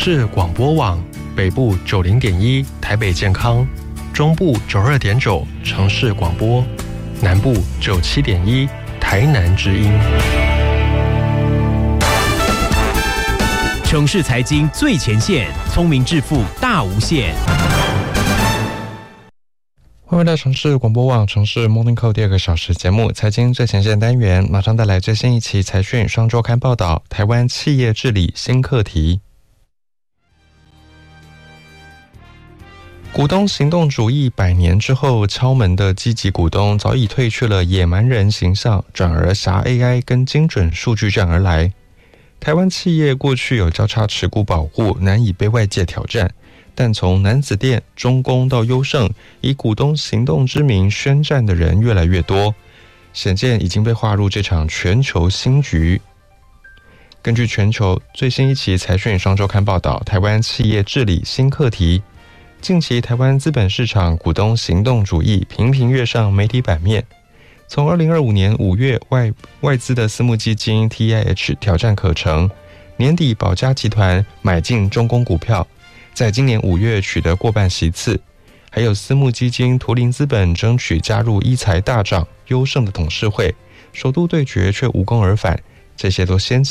市广播网，北部90.1台北健康，中部92.9城市广播，南部97.1台南之音。 城市财经最前线，聪明致富大无限。 欢迎回到城市广播网城市 Morning Call 第2个小时节目财经最前线单元，马上带来最新一期财讯双周刊报道，台湾企业治理新课题。股东行动主义100年之后敲门的积极股东早已褪去了野蛮人形象，转而挟 AI 跟精准数据战而来。台湾企业过去有交叉持股保护，难以被外界挑战，但从南子电、中工到优盛，以股东行动之名宣战的人越来越多，显见已经被划入这场全球新局。根据全球最新一期财讯双周刊报道，台湾企业治理新课题，近期台湾资本市场股东行动主义频频跃上媒体版面。从2025年5月外资的私募基金 TIH 挑战可成，年底保家集团买进中工股票，在今年5月取得过半席次，还有私募基金图灵资本争取加入医材大涨优盛的董事会，首度对决却无功而返，这些都掀起